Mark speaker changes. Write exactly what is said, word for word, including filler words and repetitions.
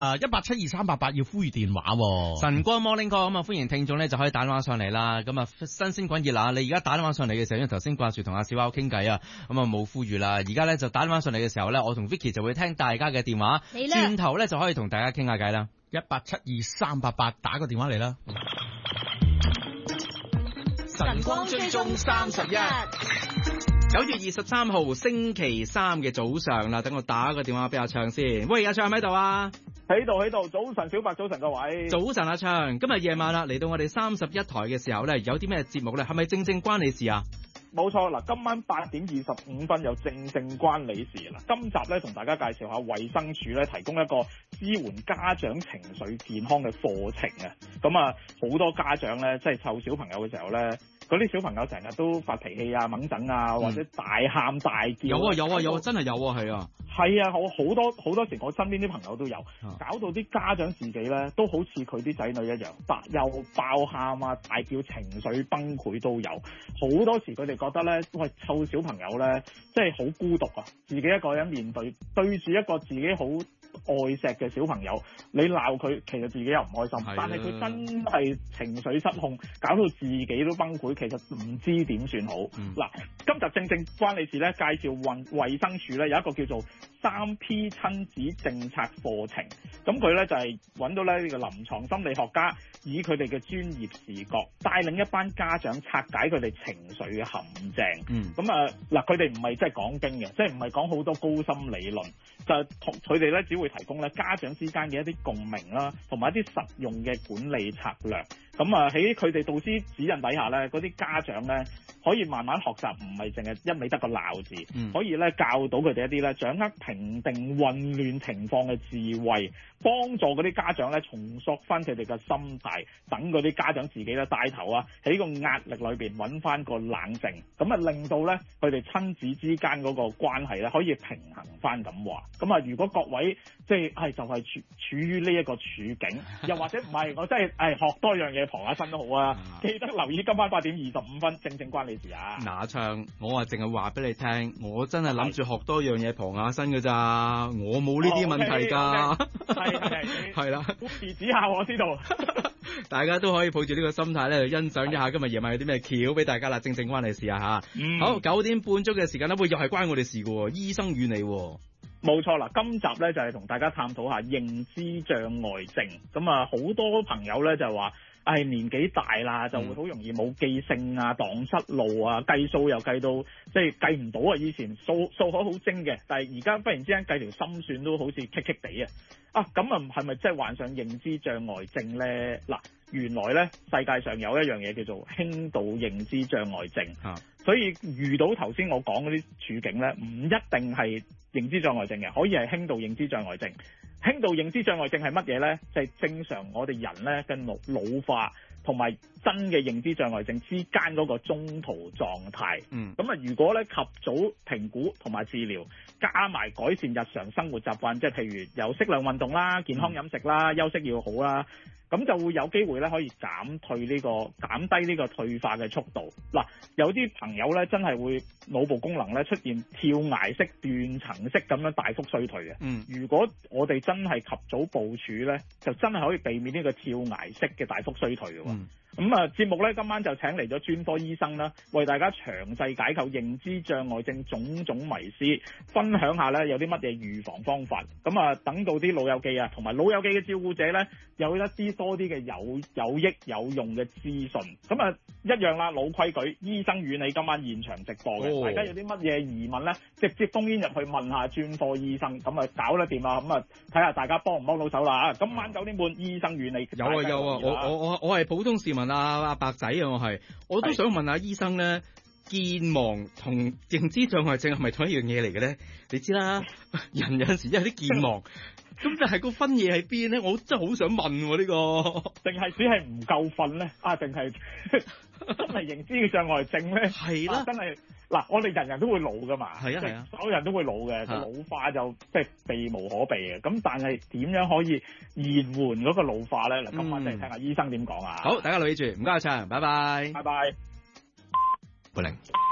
Speaker 1: 啊一八七二三八八要呼籲電話、哦。
Speaker 2: 晨光 Morning Call 咁啊，歡迎聽眾咧就可以打電話上嚟啦。咁啊新鮮滾熱辣，你而家打電話上嚟嘅時候，因為頭先掛住同阿小歐傾偈啊，咁啊冇呼籲啦。而家咧就打電話上嚟嘅時候咧，我同 Vicky 就會聽大家嘅電話，轉頭咧就可以同大家傾下偈啦。
Speaker 1: 一八七二三八八打個電話嚟啦。
Speaker 3: 晨光追蹤三十一。
Speaker 2: 九月二十三號星期三嘅早上啦，等我打個電話俾阿暢先。喂，阿暢喺咪度啊？
Speaker 4: 喺度喺度，早晨小白，早晨各位。
Speaker 2: 早晨阿暢，今日夜晚啦，嚟到我哋三十一台嘅時候咧，有啲咩節目咧？係咪正正關你事啊？
Speaker 4: 冇錯啦，今晚八點二十五分有正正關你事啦。今集咧同大家介紹下衛生署咧提供一個支援家長情緒健康嘅課程啊。咁啊，好多家長咧即係湊小朋友嘅時候咧，嗰啲小朋友成日都發脾氣啊、掹整啊，或者大喊大叫。
Speaker 2: 有啊有啊有啊，真係有啊，係啊。
Speaker 4: 係啊，我好多好多時我身邊啲朋友都有，搞到啲家長自己咧都好似佢啲仔女一樣，白又爆喊啊、大叫、情緒崩潰都有。好多時佢哋覺得咧，喂，湊小朋友咧，即係好孤獨啊，自己一個人面對對住一個自己好愛錫嘅小朋友，你鬧佢，其實自己又唔開心，但係佢真係情緒失控，搞到自己都崩潰，其實唔知點算好。嗱、嗯，今集正正關你事咧，介紹運衛生署咧有一個叫做三 P 親子政策課程，咁佢咧就係、是、揾到咧呢個臨床心理學家，以佢哋嘅專業視角，帶領一班家長拆解佢哋情緒嘅陷阱。嗯，咁啊嗱，佢哋唔係即係講經嘅，即係唔係講好多高深理論，就同佢哋咧只會提供咧家長之間嘅一啲共鳴啦，同埋一啲實用嘅管理策略。咁啊喺佢哋導師指引底下咧，嗰啲家長咧可以慢慢學習，唔係淨係一味得個鬧字，嗯、可以咧教到佢哋一啲咧掌握平定混亂情況嘅智慧，幫助嗰啲家長咧重塑翻佢哋嘅心態，等嗰啲家長自己咧帶頭啊，喺個壓力裏邊揾翻個冷靜，咁啊令到咧佢哋親子之間嗰個關係咧可以平衡翻咁話。咁啊，如果各位即係係就係、是、處處於呢一個處境，又或者唔係，我真係誒學多樣嘢傍下身都好啊！記得留意今晚八點二十五分，正正關你事啊！
Speaker 2: 嗱，唱我啊，淨係話俾你聽，我真係諗住學多樣嘢傍下身㗎咋，我冇呢啲問題㗎。
Speaker 4: 係係
Speaker 2: 係啦，
Speaker 4: 指指下我知道。
Speaker 2: 大家都可以抱住呢個心態咧，去欣賞一下今日夜晚有啲咩橋俾大家啦，正正關你事啊嚇！嗯、好，九點半鐘嘅時間咧，會又係關我哋事嘅喎，醫生與你。
Speaker 4: 冇錯啦，今集咧就係、是、同大家探討下認知障礙症。咁啊，好多朋友咧就話，唉、哎，年紀大啦，就會好容易冇記性啊、蕩失路啊、計數又計到即係計唔到啊！以前數數學好精嘅，但係而家忽然之間計條心算都好似棘棘地啊！啊，咁啊，係咪即係患上認知障礙症咧？嗱，原來咧世界上有一樣嘢叫做輕度認知障礙症，啊、所以遇到頭先我講嗰啲處境咧，唔一定係認知障礙症嘅，可以係輕度認知障礙症。輕度認知障礙症係乜嘢咧？就係、是、正常我哋人咧嘅老老化同埋真嘅認知障礙症之間嗰個中途狀態。嗯，咁啊，如果咧及早評估同埋治療，加埋改善日常生活習慣，即係譬如有適量運動啦、健康飲食啦、休息要好啦，咁就會有機會咧可以減退呢、這個減低呢個退化嘅速度。嗱，有啲朋友咧真係會腦部功能咧出現跳崖式、斷層式咁樣大幅衰退嘅。嗯，如果我哋真係及早部署咧，就真係可以避免呢個跳崖式嘅大幅衰退嘅。嗯，咁啊，節目咧今晚就請嚟咗專科醫生啦，為大家詳細解構認知障礙症種種迷思，分享下咧有啲乜嘢預防方法。咁啊，等到啲老友記啊，同埋老友記嘅照顧者咧，有一啲多啲嘅有有益有用嘅資訊。咁啊，一樣啦，老規矩，醫生與你今晚現場直播嘅，哦、大家有啲乜嘢疑問咧，直接封煙入去問下專科醫生，咁啊搞得掂啊，咁啊睇下大家幫唔幫到手啦啊！今晚九點半，醫生與你
Speaker 2: 有啊有啊，我我我我係普通市民啊，阿白仔啊，我係，我都想問下醫生咧，健忘同認知障礙症係咪同一樣嘢嚟嘅咧？你知啦，人有陣時有啲健忘，咁但係個分野喺邊咧？我真係好想問呢、啊這個，
Speaker 4: 定係只係唔夠瞓咧？啊，定係真係認知障礙症咧？係啦、啊，真係嗱，我哋人人都會老噶嘛，係啊係啊，所有人都會老嘅，啊、老化就即係避無可避嘅。咁但係點樣可以延緩嗰個老化咧？嗱、嗯，今晚真係聽下醫生點講啊！
Speaker 2: 好，大家留意住，唔該晒，拜拜，
Speaker 4: 拜拜。
Speaker 1: 不靈。